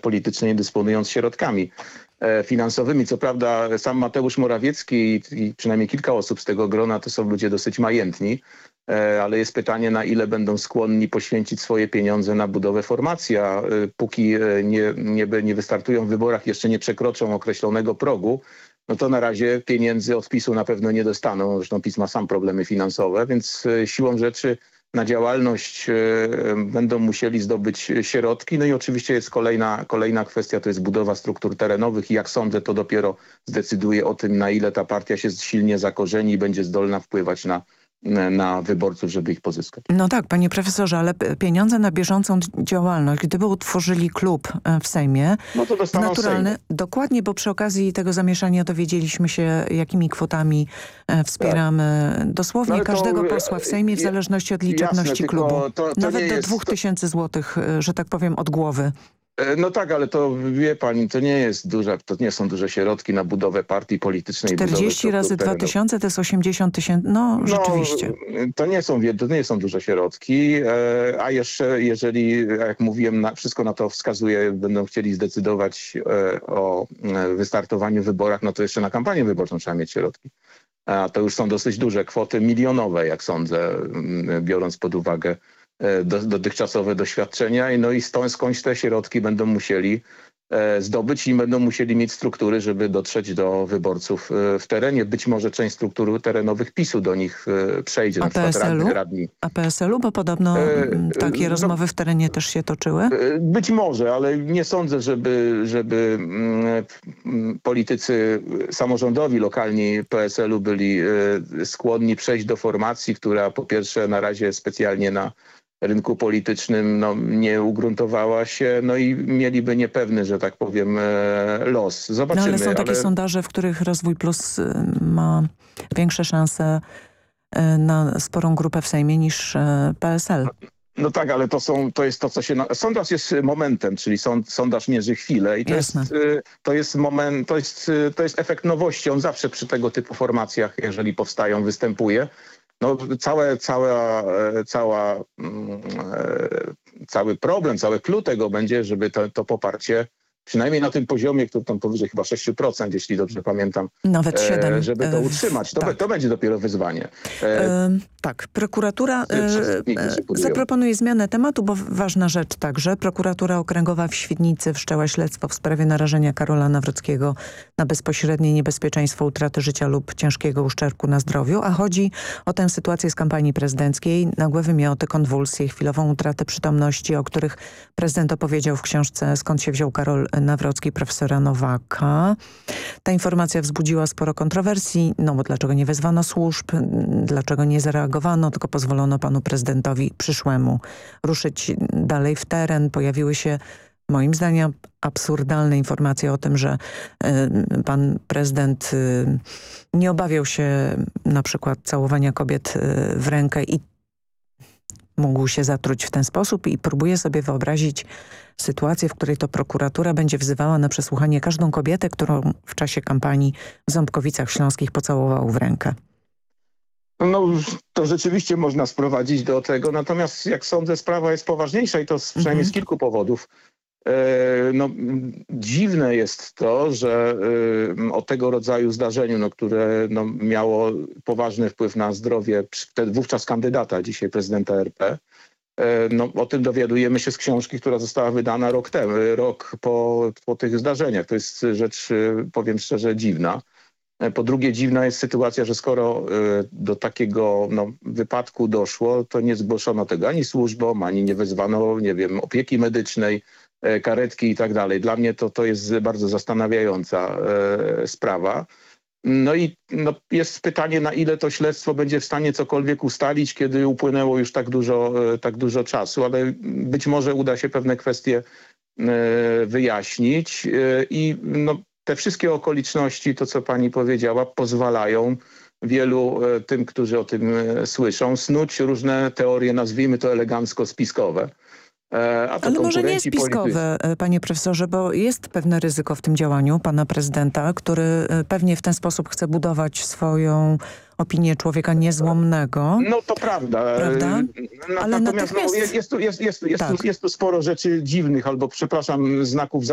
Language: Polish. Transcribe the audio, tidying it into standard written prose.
polityczne, nie dysponując środkami finansowymi. Co prawda sam Mateusz Morawiecki i przynajmniej kilka osób z tego grona to są ludzie dosyć majętni, ale jest pytanie, na ile będą skłonni poświęcić swoje pieniądze na budowę formacji, a póki nie wystartują w wyborach, jeszcze nie przekroczą określonego progu, no to na razie pieniędzy od PiS-u na pewno nie dostaną. Zresztą PiS ma sam problemy finansowe, więc siłą rzeczy na działalność będą musieli zdobyć środki. No i oczywiście jest kolejna kwestia, to jest budowa struktur terenowych i jak sądzę, to dopiero zdecyduje o tym, na ile ta partia się silnie zakorzeni i będzie zdolna wpływać na wyborców, żeby ich pozyskać. No tak, panie profesorze, ale pieniądze na bieżącą działalność, gdyby utworzyli klub w Sejmie, no to dostaną naturalny, Sejm. Dokładnie, bo przy okazji tego zamieszania dowiedzieliśmy się, jakimi kwotami wspieramy dosłownie każdego posła w Sejmie w zależności od liczebności klubu. Nawet do 2000 złotych, że tak powiem, od głowy. No tak, ale to wie pani, to nie są duże środki na budowę partii politycznej. 40 razy 2000 to jest 80 000, no rzeczywiście. To nie są duże środki, a jeszcze jeżeli, jak mówiłem, wszystko na to wskazuje, będą chcieli zdecydować o wystartowaniu w wyborach, no to jeszcze na kampanię wyborczą trzeba mieć środki. A to już są dosyć duże kwoty milionowe, jak sądzę, biorąc pod uwagę dotychczasowe doświadczenia, no i skądś te środki będą musieli zdobyć i będą musieli mieć struktury, żeby dotrzeć do wyborców w terenie. Być może część struktur terenowych PiS-u do nich przejdzie, na przykład radni. A PSL-u? Bo podobno takie rozmowy w terenie też się toczyły? Być może, ale nie sądzę, żeby politycy samorządowi, lokalni PSL-u byli skłonni przejść do formacji, która po pierwsze na razie specjalnie na rynku politycznym nie ugruntowała się, no i mieliby niepewny, że tak powiem, los. Zobaczymy. No ale są takie sondaże, w których Rozwój Plus ma większe szanse na sporą grupę w Sejmie niż PSL. No tak, ale to jest to, co się... Sondaż jest momentem, czyli sondaż mierzy chwilę i to jest moment, to jest efekt nowości. On zawsze przy tego typu formacjach, jeżeli powstają, występuje. No cały problem, cały clue tego będzie, żeby to poparcie, przynajmniej na tym poziomie, który tam powyżej chyba 6%, jeśli dobrze pamiętam. Nawet 7%. Żeby to utrzymać. To będzie dopiero wyzwanie. Tak, prokuratura zaproponuje zmianę tematu, bo ważna rzecz także. Prokuratura Okręgowa w Świdnicy wszczęła śledztwo w sprawie narażenia Karola Nawrockiego na bezpośrednie niebezpieczeństwo utraty życia lub ciężkiego uszczerbku na zdrowiu, a chodzi o tę sytuację z kampanii prezydenckiej, nagłe wymioty, konwulsje, chwilową utratę przytomności, o których prezydent opowiedział w książce Skąd się wziął Karol Nawrocki profesora Nowaka. Ta informacja wzbudziła sporo kontrowersji, no bo dlaczego nie wezwano służb, dlaczego nie zareagowano, tylko pozwolono panu prezydentowi przyszłemu ruszyć dalej w teren. Pojawiły się moim zdaniem absurdalne informacje o tym, że pan prezydent nie obawiał się na przykład całowania kobiet w rękę i mógł się zatruć w ten sposób i próbuję sobie wyobrazić sytuację, w której to prokuratura będzie wzywała na przesłuchanie każdą kobietę, którą w czasie kampanii w Ząbkowicach Śląskich pocałował w rękę. No to rzeczywiście można sprowadzić do tego, natomiast jak sądzę sprawa jest poważniejsza i to przynajmniej z kilku powodów. No, dziwne jest to, że o tego rodzaju zdarzeniu, które miało poważny wpływ na zdrowie wówczas kandydata, dzisiaj prezydenta RP, o tym dowiadujemy się z książki, która została wydana rok po tych zdarzeniach. To jest rzecz, powiem szczerze, dziwna. Po drugie, dziwna jest sytuacja, że skoro do takiego wypadku doszło, to nie zgłoszono tego ani służbom, ani nie wezwano, nie wiem, opieki medycznej, karetki i tak dalej. Dla mnie to jest bardzo zastanawiająca sprawa. No i jest pytanie, na ile to śledztwo będzie w stanie cokolwiek ustalić, kiedy upłynęło już tak dużo czasu, ale być może uda się pewne kwestie wyjaśnić i te wszystkie okoliczności, to co pani powiedziała, pozwalają wielu tym, którzy o tym słyszą, snuć różne teorie, nazwijmy to elegancko spiskowe. Ale może nie spiskowe, panie profesorze, bo jest pewne ryzyko w tym działaniu pana prezydenta, który pewnie w ten sposób chce budować swoją opinię człowieka niezłomnego. No to prawda? Ale natomiast jest tu sporo rzeczy dziwnych albo, przepraszam, znaków